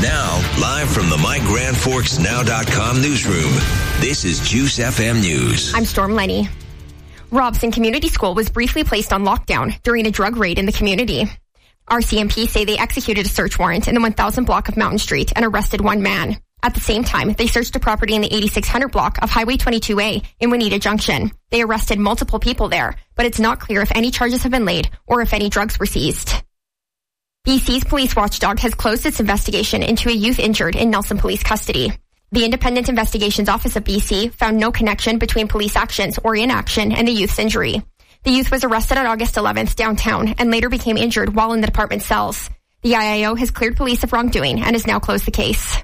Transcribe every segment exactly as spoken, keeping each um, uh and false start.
Now, live from the My Grand Forks Now dot com newsroom, this is Juice F M News. I'm Storm Lenny. Robson Community School was briefly placed on lockdown during a drug raid in the community. R C M P say they executed a search warrant in the one thousand block of Mountain Street and arrested one man. At the same time, they searched a property in the eighty-six hundred block of Highway twenty-two A in Waneta Junction. They arrested multiple people there, but it's not clear if any charges have been laid or if any drugs were seized. B C's police watchdog has closed its investigation into a youth injured in Nelson Police custody. The Independent Investigations Office of B C found no connection between police actions or inaction and the youth's injury. The youth was arrested on August eleventh downtown and later became injured while in the department cells. The I I O has cleared police of wrongdoing and has now closed the case.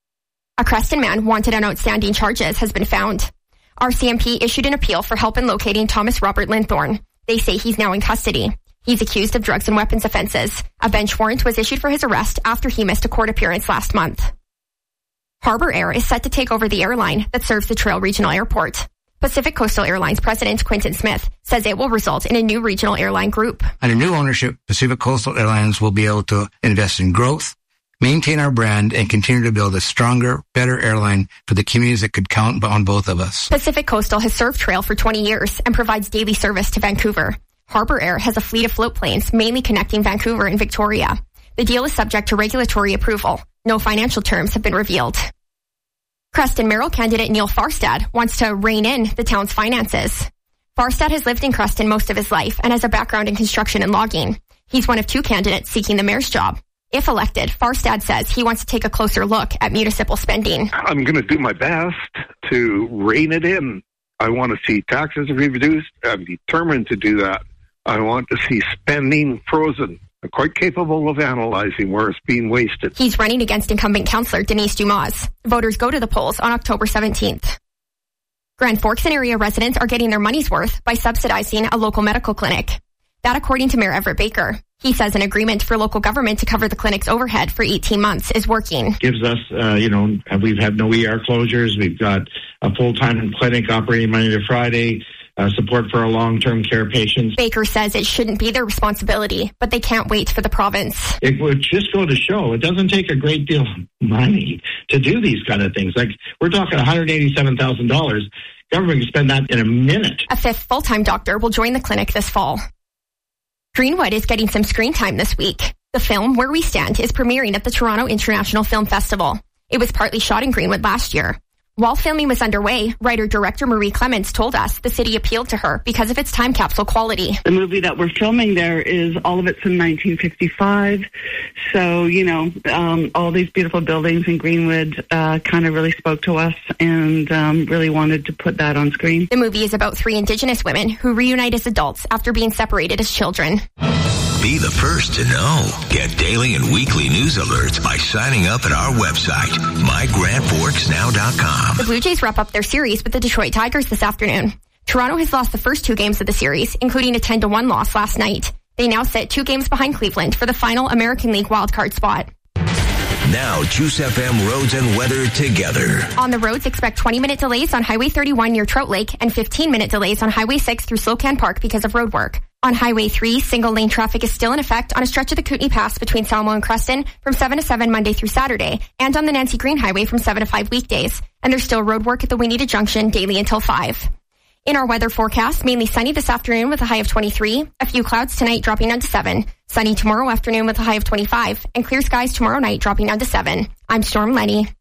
A Creston man wanted on outstanding charges has been found. R C M P issued an appeal for help in locating Thomas Robert Linthorne. They say he's now in custody. He's accused of drugs and weapons offenses. A bench warrant was issued for his arrest after he missed a court appearance last month. Harbour Air is set to take over the airline that serves the Trail Regional Airport. Pacific Coastal Airlines President Quinton Smith says it will result in a new regional airline group. Under new ownership, Pacific Coastal Airlines will be able to invest in growth, maintain our brand, and continue to build a stronger, better airline for the communities that could count on both of us. Pacific Coastal has served Trail for twenty years and provides daily service to Vancouver. Harbour Air has a fleet of float planes mainly connecting Vancouver and Victoria. The deal is subject to regulatory approval. No financial terms have been revealed. Creston mayoral candidate Neil Farstad wants to rein in the town's finances. Farstad has lived in Creston most of his life and has a background in construction and logging. He's one of two candidates seeking the mayor's job. If elected, Farstad says he wants to take a closer look at municipal spending. I'm going to do my best to rein it in. I want to see taxes reduced. I'm determined to do that. I want to see spending frozen. I'm quite capable of analyzing where it's being wasted. He's running against incumbent councillor Denise Dumas. Voters go to the polls on October seventeenth. Grand Forks and area residents are getting their money's worth by subsidizing a local medical clinic. That according to Mayor Everett Baker. He says an agreement for local government to cover the clinic's overhead for eighteen months is working. Gives us, uh, you know, we've had no E R closures. We've got a full-time clinic operating Monday to Friday. Uh, support for our long-term care patients. Baker says it shouldn't be their responsibility, but they can't wait for the province. It would just go to show it doesn't take a great deal of money to do these kind of things. Like, we're talking one hundred eighty-seven thousand dollars. Government can spend that in a minute. A fifth full-time doctor will join the clinic this fall. Greenwood is getting some screen time this week. The film Where We Stand is premiering at the Toronto International Film Festival. It was partly shot in Greenwood last year. While filming was underway, writer-director Marie Clements told us the city appealed to her because of its time capsule quality. The movie that we're filming there is all of it's in nineteen fifty-five. So, you know, um, all these beautiful buildings in Greenwood uh, kind of really spoke to us and um, really wanted to put that on screen. The movie is about three Indigenous women who reunite as adults after being separated as children. Be the first to know. Get daily and weekly news alerts by signing up at our website, my grand forks now dot com. The Blue Jays wrap up their series with the Detroit Tigers this afternoon. Toronto has lost the first two games of the series, including a ten to one loss last night. They now sit two games behind Cleveland for the final American League wildcard spot. Now, Juice F M roads and weather together. On the roads, expect twenty-minute delays on Highway thirty-one near Trout Lake and fifteen-minute delays on Highway six through Slocan Park because of road work. On Highway three, single-lane traffic is still in effect on a stretch of the Kootenay Pass between Salmo and Creston from seven to seven Monday through Saturday, and on the Nancy Green Highway from seven to five weekdays. And there's still road work at the Waneta Junction daily until five. In our weather forecast, mainly sunny this afternoon with a high of twenty-three, a few clouds tonight dropping down to seven, sunny tomorrow afternoon with a high of twenty-five, and clear skies tomorrow night dropping down to seven. I'm Storm Lenny.